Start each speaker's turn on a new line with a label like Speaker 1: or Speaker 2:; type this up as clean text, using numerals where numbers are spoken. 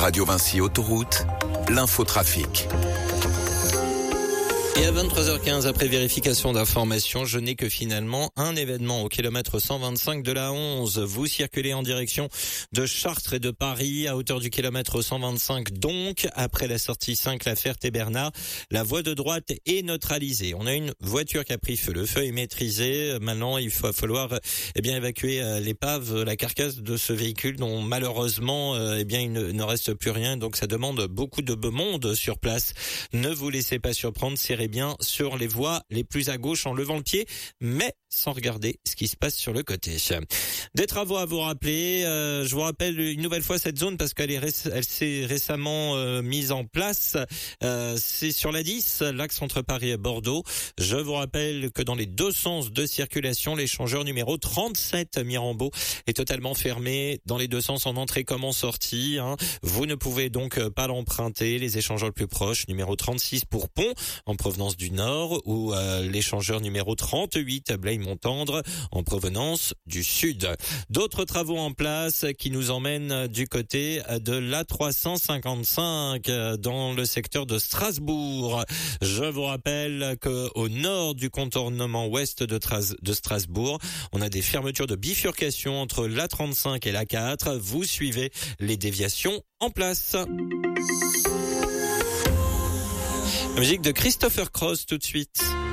Speaker 1: Radio Vinci Autoroute, l'infotrafic.
Speaker 2: Et à 23h15, après vérification d'informations, je n'ai que finalement un événement au kilomètre 125 de la 11. Vous circulez en direction de Chartres et de Paris à hauteur du kilomètre 125. Donc, après la sortie 5, La Ferté-Bernard, la voie de droite est neutralisée. On a une voiture qui a pris feu. Le feu est maîtrisé. Maintenant, il va falloir évacuer l'épave, la carcasse de ce véhicule dont malheureusement il ne reste plus rien. Donc, ça demande beaucoup de monde sur place. Ne vous laissez pas surprendre, serrez bien sur les voies les plus à gauche en levant le pied, mais sans regarder ce qui se passe sur le côté. Des travaux à vous rappeler. Je vous rappelle une nouvelle fois cette zone parce qu'elle s'est récemment mise en place. C'est sur la 10, l'axe entre Paris et Bordeaux. Je vous rappelle que dans les deux sens de circulation, l'échangeur numéro 37 Mirambeau est totalement fermé dans les deux sens en entrée comme en sortie. Vous ne pouvez donc pas l'emprunter. Les échangeurs le plus proches, numéro 36 pour Pont, en provenance du nord, ou l'échangeur numéro 38 Blaye-Montendre en provenance du sud. D'autres travaux en place qui nous emmènent du côté de l'A355 dans le secteur de Strasbourg. Je vous rappelle que au nord du contournement ouest de Strasbourg, on a des fermetures de bifurcation entre l'A35 et l'A4. Vous suivez les déviations en place. La musique de Christopher Cross tout de suite.